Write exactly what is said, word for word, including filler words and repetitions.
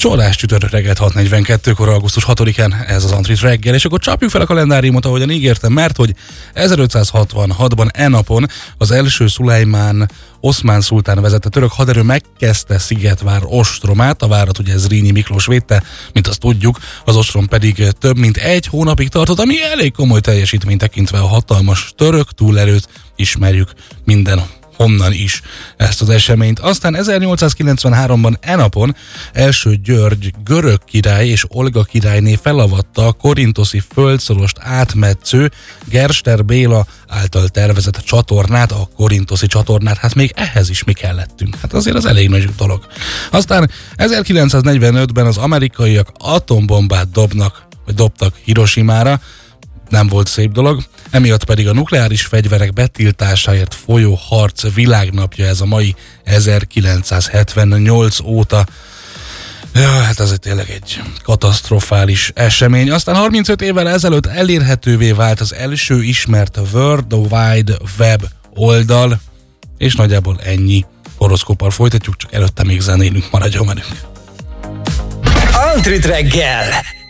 Csodás csütörtök reggelt hat negyvenkettőkor, augusztus hatodikán, ez az Antrit reggel, és akkor csapjuk fel a kalendáriumot, ahogyan ígértem, mert hogy ezerötszázhatvanhatban e napon az első Szulajmán oszmán szultán vezette török haderő megkezdte Szigetvár ostromát, a várat ugye Zrínyi Miklós védte, mint azt tudjuk, az ostrom pedig több mint egy hónapig tartott, ami elég komoly teljesítmény tekintve a hatalmas török túlerőt, ismerjük minden honnan is ezt az eseményt. Aztán ezernyolcszázkilencvenháromban e napon első György görög király és Olga királyné felavatta a korintoszi földszorost átmetsző Gerster Béla által tervezett csatornát, a korintoszi csatornát, hát még ehhez is mi kellettünk. Hát azért az elég nagy dolog. Aztán ezerkilencszáznegyvenötben az amerikaiak atombombát dobnak, vagy dobtak Hirosimára, nem volt szép dolog, emiatt pedig a nukleáris fegyverek betiltásáért folyó harc világnapja ez a mai ezerkilencszázhetvennyolc óta. Ja, hát ez tényleg egy katasztrofális esemény. Aztán harmincöt évvel ezelőtt elérhetővé vált az első ismert World Wide Web oldal, és nagyjából ennyi. Horoszkóppal folytatjuk, csak előtte még zenélünk, maradjon velünk. Antrit reggel!